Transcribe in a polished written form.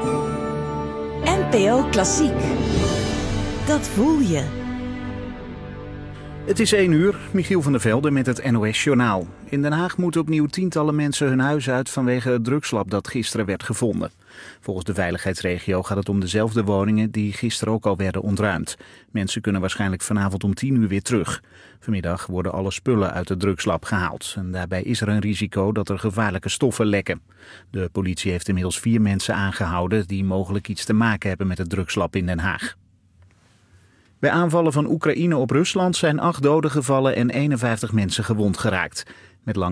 NPO Klassiek. Dat voel je. Het is 1 uur, Michiel van der Velde met het NOS-journaal. In Den Haag moeten opnieuw tientallen mensen hun huis uit vanwege het drugslab dat gisteren werd gevonden. Volgens de veiligheidsregio gaat het om dezelfde woningen die gisteren ook al werden ontruimd. Mensen kunnen waarschijnlijk vanavond om 10 uur weer terug. Vanmiddag worden alle spullen uit het drugslab gehaald. En daarbij is er een risico dat er gevaarlijke stoffen lekken. De politie heeft inmiddels 4 mensen aangehouden die mogelijk iets te maken hebben met het drugslab in Den Haag. Bij aanvallen van Oekraïne op Rusland zijn 8 doden gevallen en 51 mensen gewond geraakt. Met lange